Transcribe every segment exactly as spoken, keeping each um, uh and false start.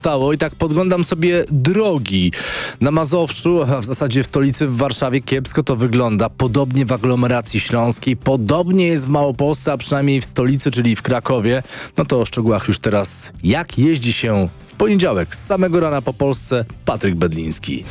stało i tak podglądam sobie drogi na Mazowszu, a w zasadzie w stolicy w Warszawie kiepsko to wygląda. Podobnie w aglomeracji śląskiej, podobnie jest w Małopolsce, a przynajmniej w stolicy, czyli w Krakowie. No to o szczegółach już teraz. Jak jeździ się w poniedziałek z samego rana po Polsce? Patryk Bedliński.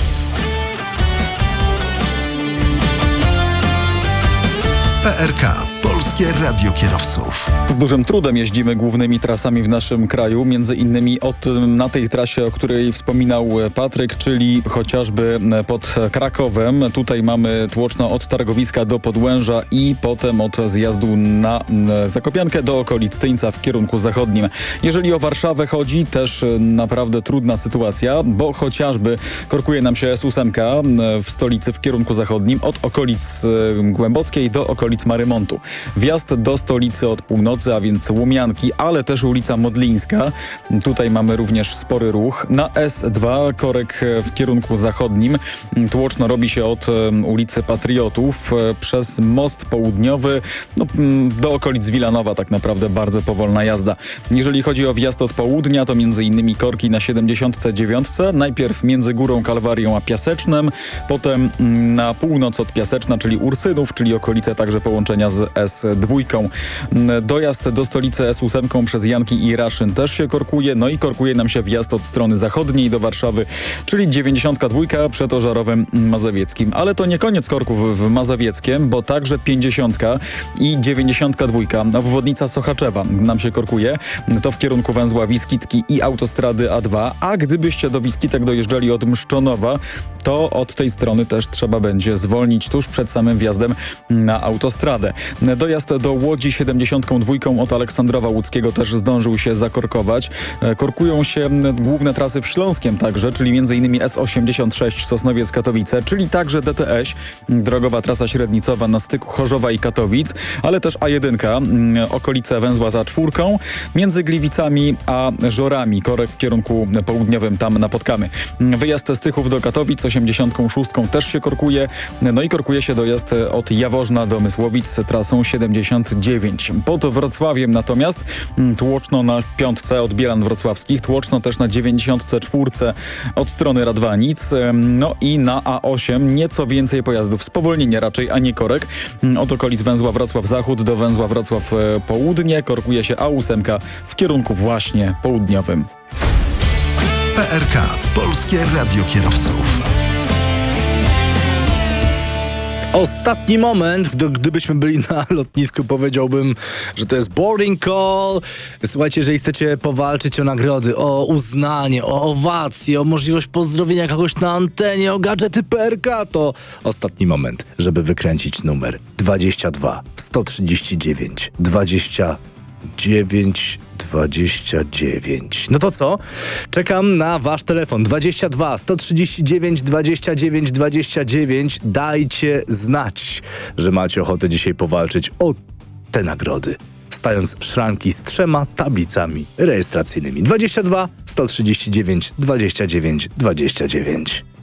P R K. Polskie Radio Kierowców. Z dużym trudem jeździmy głównymi trasami w naszym kraju, między innymi od, na tej trasie, o której wspominał Patryk, czyli chociażby pod Krakowem. Tutaj mamy tłoczno od Targowiska do Podłęża i potem od zjazdu na Zakopiankę do okolic Tyńca w kierunku zachodnim. Jeżeli o Warszawę chodzi, też naprawdę trudna sytuacja, bo chociażby korkuje nam się S osiem w stolicy w kierunku zachodnim od okolic Głębockiej do okolic Marymontu. Wjazd do stolicy od północy, a więc Łomianki, ale też ulica Modlińska. Tutaj mamy również spory ruch. Na S dwa korek w kierunku zachodnim. Tłoczno robi się od ulicy Patriotów przez Most Południowy no, do okolic Wilanowa. Tak naprawdę bardzo powolna jazda. Jeżeli chodzi o wjazd od południa, to między innymi korki na siedemdziesiątce dziewiątce. Najpierw między Górą Kalwarią a Piasecznem, potem na północ od Piaseczna, czyli Ursynów, czyli okolice także połączenia z S dwa. Dojazd do stolicy S osiem przez Janki i Raszyn też się korkuje, no i korkuje nam się wjazd od strony zachodniej do Warszawy, czyli dziewięćdziesiątka dwa przed Ożarowem Mazowieckim. Ale to nie koniec korków w Mazowieckiem, bo także pięćdziesiątka i dziewięćdziesiątka dwa. Obwodnica Sochaczewa nam się korkuje, to w kierunku węzła Wiskitki i autostrady A dwa, a gdybyście do Wiskitek dojeżdżali od Mszczonowa, to od tej strony też trzeba będzie zwolnić tuż przed samym wjazdem na autostradę. Dojazd do Łodzi siedemdziesiątką dwójką od Aleksandrowa Łódzkiego też zdążył się zakorkować. Korkują się główne trasy w Śląskiem także, czyli między innymi S osiemdziesiąt sześć Sosnowiec-Katowice, czyli także D T S, drogowa trasa średnicowa na styku Chorzowa i Katowic, ale też A jeden, okolice węzła za czwórką, między Gliwicami a Żorami, korek w kierunku południowym, tam napotkamy. Wyjazd z Tychów do Katowic osiemdziesiątką szóstką też się korkuje, no i korkuje się dojazd od Jaworzna do Mysłowic trasą siedemdziesiąt dziewięć. Pod Wrocławiem natomiast tłoczno na piątce od Bielan Wrocławskich, tłoczno też na dziewięćdziesiątce czwórce od strony Radwanic, no i na A osiem nieco więcej pojazdów, spowolnienie raczej, a nie korek. Od okolic węzła Wrocław Zachód do węzła Wrocław Południe korkuje się A osiem w kierunku właśnie południowym. P R K. Polskie Radio Kierowców. Ostatni moment, gdy, gdybyśmy byli na lotnisku, powiedziałbym, że to jest boarding call. Słuchajcie, jeżeli chcecie powalczyć o nagrody, o uznanie, o owacje, o możliwość pozdrowienia kogoś na antenie, o gadżety P R K, to ostatni moment, żeby wykręcić numer dwadzieścia dwa sto trzydzieści dziewięć dwadzieścia dziewięć dwadzieścia dziewięć. No to co? Czekam na wasz telefon. dwadzieścia dwa sto trzydzieści dziewięć dwadzieścia dziewięć dwadzieścia dziewięć. Dajcie znać, że macie ochotę dzisiaj powalczyć o te nagrody, stając w szranki z trzema tablicami rejestracyjnymi. dwadzieścia dwa sto trzydzieści dziewięć dwadzieścia dziewięć dwadzieścia dziewięć.